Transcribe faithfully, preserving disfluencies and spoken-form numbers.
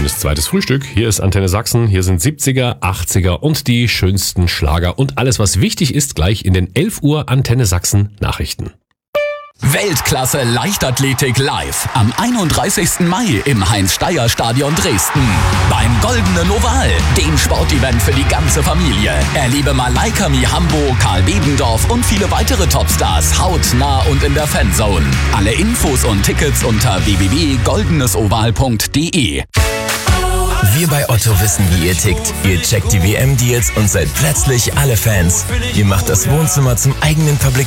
schönes zweites Frühstück. Hier ist Antenne Sachsen, hier sind siebziger, achtziger und die schönsten Schlager und alles, was wichtig ist, gleich in den elf Uhr Antenne Sachsen Nachrichten. Weltklasse Leichtathletik live am einunddreißigsten Mai im Heinz-Steier-Stadion Dresden. Beim Goldenen Oval, dem Sportevent für die ganze Familie. Erlebe Malaika Mihambo, Karl Bebendorf und viele weitere Topstars hautnah und in der Fanzone. Alle Infos und Tickets unter w w w punkt goldenes oval punkt d e. Wir bei Otto wissen, wie ihr tickt. Ihr checkt die W M-Deals und seid plötzlich alle Fans. Ihr macht das Wohnzimmer zum eigenen Public